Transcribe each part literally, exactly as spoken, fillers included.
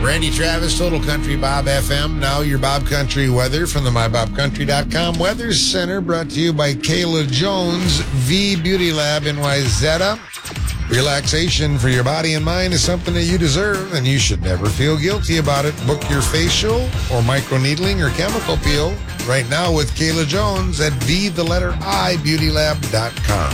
Randy Travis, Total Country Bob F M. Now your Bob Country weather from the my bob country dot com Weather Center, brought to you by Kayla Jones, V Beauty Lab in Wayzata. Relaxation for your body and mind is something that you deserve, and you should never feel guilty about it. Book your facial or microneedling or chemical peel right now with Kayla Jones at V, the letter I, beauty lab dot com.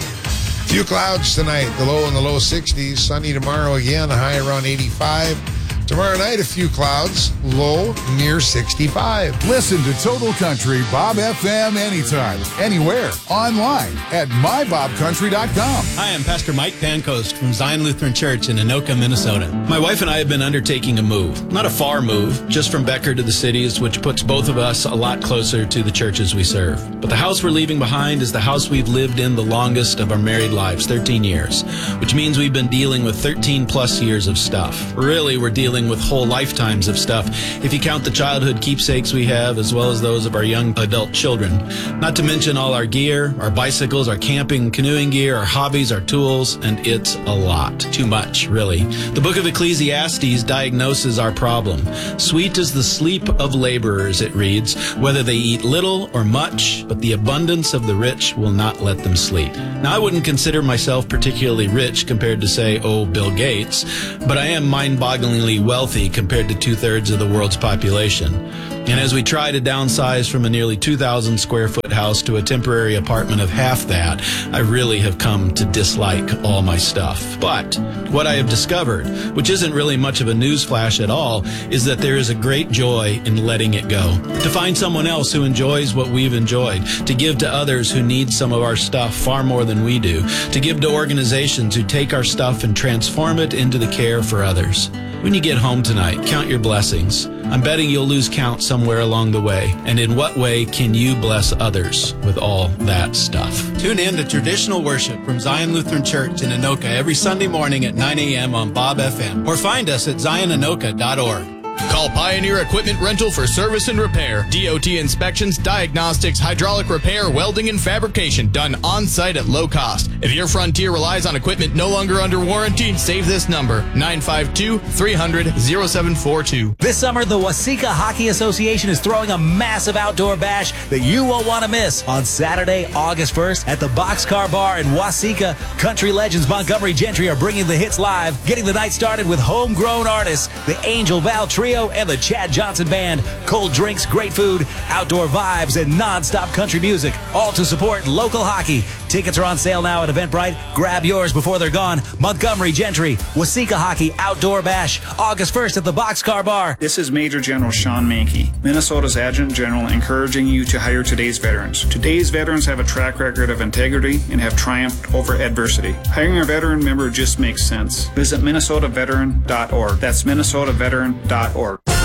Few clouds tonight, the low in the low sixties. Sunny tomorrow again, the high around eighty-five. Tomorrow night, a few clouds, low near sixty-five. Listen to Total Country Bob F M anytime, anywhere, online at my bob country dot com. Hi, I'm Pastor Mike Pancoast from Zion Lutheran Church in Anoka, Minnesota. My wife and I have been undertaking a move. Not a far move, just from Becker to the cities, which puts both of us a lot closer to the churches we serve. But the house we're leaving behind is the house we've lived in the longest of our married lives, thirteen years, which means we've been dealing with thirteen plus years of stuff. Really, we're dealing with whole lifetimes of stuff, if you count the childhood keepsakes we have, as well as those of our young adult children. Not to mention all our gear, our bicycles, our camping, canoeing gear, our hobbies, our tools, and it's a lot. Too much, really. The book of Ecclesiastes diagnoses our problem. Sweet is the sleep of laborers, it reads, whether they eat little or much, but the abundance of the rich will not let them sleep. Now, I wouldn't consider myself particularly rich compared to, say, oh, Bill Gates, but I am mind-bogglingly wealthy compared to two-thirds of the world's population. And as we try to downsize from a nearly two thousand square foot house to a temporary apartment of half that, I really have come to dislike all my stuff. But what I have discovered, which isn't really much of a newsflash at all, is that there is a great joy in letting it go. To find someone else who enjoys what we've enjoyed, to give to others who need some of our stuff far more than we do, to give to organizations who take our stuff and transform it into the care for others. When you get home tonight, count your blessings. I'm betting you'll lose count somewhere along the way. And in what way can you bless others with all that stuff? Tune in to Traditional Worship from Zion Lutheran Church in Anoka every Sunday morning at nine a.m. on Bob F M. Or find us at zion anoka dot org. Call Pioneer Equipment Rental for service and repair. D O T inspections, diagnostics, hydraulic repair, welding, and fabrication done on-site at low cost. If your Frontier relies on equipment no longer under warranty, save this number, nine five two, three hundred, oh seven four two. This summer, the Waseca Hockey Association is throwing a massive outdoor bash that you won't want to miss. On Saturday, August first, at the Boxcar Bar in Waseca, country legends Montgomery Gentry are bringing the hits live, getting the night started with homegrown artists, the Angel Val Trio, and the Chad Johnson Band. Cold drinks, great food, outdoor vibes, and non-stop country music, all to support local hockey. Tickets are on sale now at Eventbrite. Grab yours before they're gone. Montgomery Gentry, Waseca Hockey Outdoor Bash, August first at the Boxcar Bar. This is Major General Sean Mankey, Minnesota's Adjutant General, encouraging you to hire today's veterans. Today's veterans have a track record of integrity and have triumphed over adversity. Hiring a veteran member just makes sense. Visit minnesota veteran dot org. That's minnesota veteran dot org.